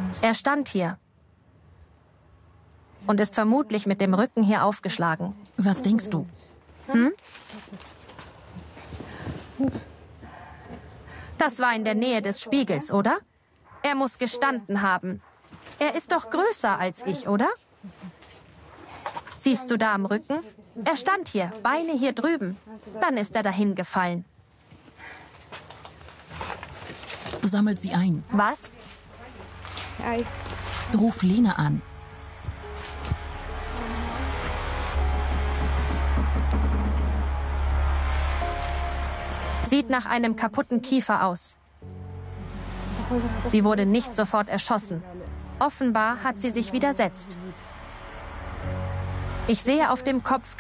Er stand hier und ist vermutlich mit dem Rücken hier aufgeschlagen. Was denkst du? Das war in der Nähe des Spiegels, oder? Er muss gestanden haben. Er ist doch größer als ich, oder? Siehst du da am Rücken? Er stand hier, Beine hier drüben. Dann ist er dahin gefallen. Sammelt sie ein. Was? Ruf Lena an. Sieht nach einem kaputten Kiefer aus. Sie wurde nicht sofort erschossen. Offenbar hat sie sich widersetzt. Ich sehe auf dem Kopf